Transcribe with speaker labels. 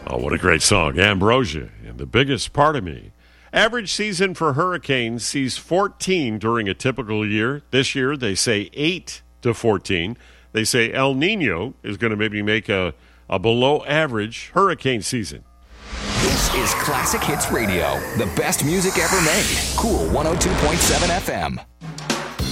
Speaker 1: Oh, what a great song. Ambrosia and The Biggest Part of Me. Average season for hurricanes sees 14 during a typical year. This year, they say 8 to 14. They say El Nino is going to maybe make a below average hurricane season.
Speaker 2: This is Classic Hits Radio, the best music ever made. Cool 102.7 FM.